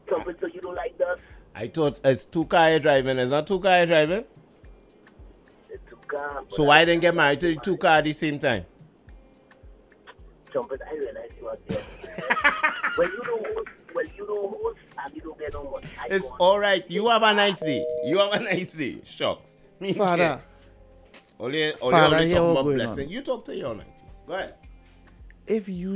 Trumpet, so you don't like dust? I thought it's two-car driving. It's not two-car driving. It's too calm. So why didn't get married to the two-car at the same time? Trumpet, I realize you are there. When you don't host, and you don't get no money. It's all right. You have a nice day. You have a nice day. Shucks. Me Father. Only Father, talking here what about going blessing. on. You talk to your 90. Go ahead. If you